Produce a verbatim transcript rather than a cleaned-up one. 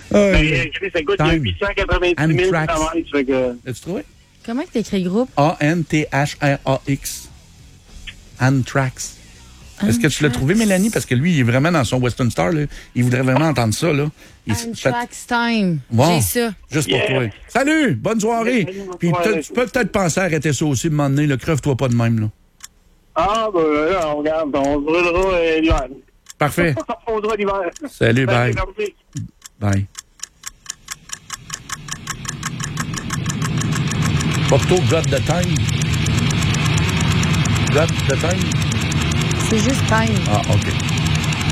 Ben, Chris, écoute, il y a huit cent quatre-vingt-dix mille kilomètres. Fait que... As-tu trouvé? Comment tu écris le groupe? A N T H R A X. Anthrax. Est-ce que tu l'as trouvé, Mélanie? Parce que lui, il est vraiment dans son Western Star. Là. Il voudrait vraiment entendre ça. Là. Il Anthrax Time. Bon, j'ai ça. Juste pour yeah. toi. Salut! Bonne soirée! Puis tu peux peut-être penser à arrêter ça aussi, de m'en donner. Crève-toi pas de même. Là. Ah, ben là, on regarde. On se brûlera euh, l'hiver. Parfait. On se refondra l'hiver. Salut, bye. Bye. Pas plutôt God the Time? God the Time? C'est juste time. Ah, OK.